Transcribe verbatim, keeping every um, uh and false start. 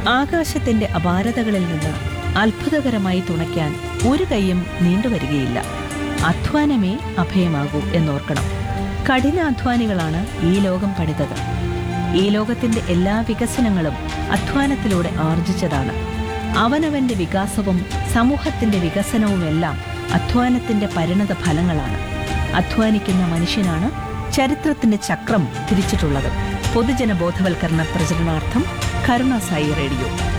ആകാശത്തിന്റെ അപാരതകളിൽ നിന്ന് അത്ഭുതകരമായി തുണയ്ക്കാൻ ഒരു കൈയും നീണ്ടുവരികയില്ല. അധ്വാനമേ അഭയമാകൂ എന്നോർക്കണം. കഠിനാധ്വാനികളാണ് ഈ ലോകം പണിതത്. ഈ ലോകത്തിന്റെ എല്ലാ വികസനങ്ങളും അധ്വാനത്തിലൂടെ ആർജിച്ചതാണ്. അവനവന്റെ വികാസവും സമൂഹത്തിന്റെ വികസനവുമെല്ലാം അധ്വാനത്തിന്റെ പരിണത ഫലങ്ങളാണ്. അധ്വാനിക്കുന്ന മനുഷ്യനാണ് ചരിത്രത്തിന്റെ ചക്രം തിരിച്ചിട്ടുള്ളത്. പൊതുജന ബോധവൽക്കരണ പ്രചരണാർത്ഥം കരുണ സായി റേഡിയോ.